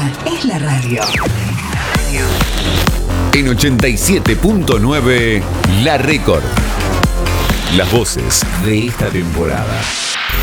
es la radio. En 87.9 La Record. Las voces de esta temporada.